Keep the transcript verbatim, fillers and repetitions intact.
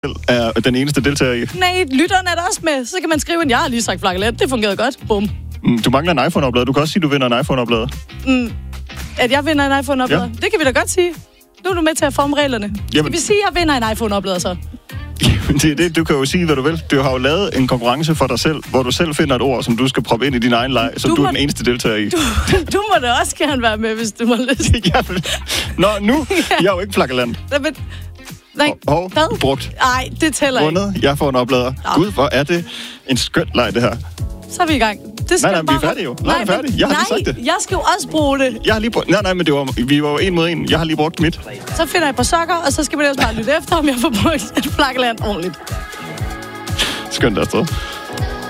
er den eneste deltager i. Nej, lytteren er der også med. Så kan man skrive, at jeg har lige sagt flakkeland. Det fungerede godt. Bum. Mm, du mangler en iPhone-oplader. Du kan også sige, at du vinder en iPhone-oplader. Mm. At jeg vinder en iPhone-oplader? Ja. Det kan vi da godt sige. Nu er du med til at forme reglerne. Jamen. Skal vi sige, at jeg vinder en iPhone-oplader så? Jamen, det er det. Du kan jo sige, hvad du vil. Du har jo lavet en konkurrence for dig selv, hvor du selv finder et ord, som du skal proppe ind i din egen leg, som du, du må, er den eneste deltager i. Du, du må da også gerne være med, hvis du må lyst. Nå, nu. Jeg er jo ikke flakkeland. Men, nej, Hov, hvad? Brugt. Nej, det tæller ikke. Vundet. Jeg får en oplader. Nå. Gud, hvor er det en skøn leg, det her. Så er vi i gang. Det skal nej, nej, bare... vi er færdige jo. Nej, nej, færdige. Jeg har nej, lige sagt det. Jeg skal jo også bruge det. Jeg har lige brugt... Nej, nej, men det var... vi var jo en mod en. Jeg har lige brugt mit. Så finder jeg et par sokker, og så skal vi ellers bare lytte efter, om jeg får brugt et flakkeland ordentligt. Skønt afsted.